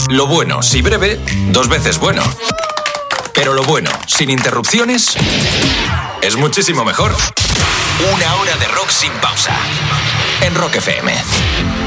Lo bueno, si breve, 2 veces bueno. Pero lo bueno, sin interrupciones, es muchísimo mejor. Una hora de rock sin pausa. En Rock FM.